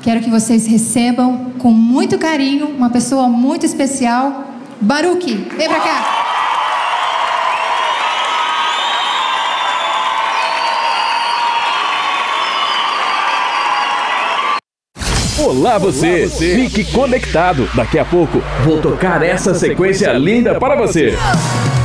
quero que vocês recebam com muito carinho uma pessoa muito especial, Baruque. Vem pra cá. Olá você, fique conectado. Daqui a pouco vou tocar essa sequência linda para você.